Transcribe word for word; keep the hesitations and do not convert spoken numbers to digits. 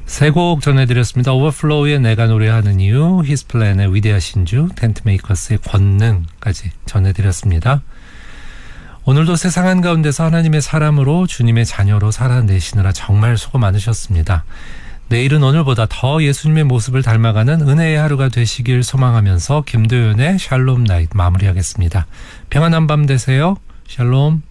세 곡 전해드렸습니다. 오버플로우의 내가 노래하는 이유, 히스플랜의 위대하신 주, 텐트메이커스의 권능까지 전해드렸습니다. 오늘도 세상 한가운데서 하나님의 사람으로 주님의 자녀로 살아내시느라 정말 수고 많으셨습니다. 내일은 오늘보다 더 예수님의 모습을 닮아가는 은혜의 하루가 되시길 소망하면서 김도연의 샬롬 나잇 마무리하겠습니다. 평안한 밤 되세요. 샬롬.